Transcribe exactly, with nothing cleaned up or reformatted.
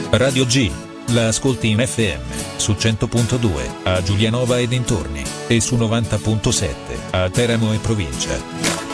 Radio G. La ascolti in F M su cento punto due a Giulianova e dintorni e su novanta punto sette a Teramo e provincia.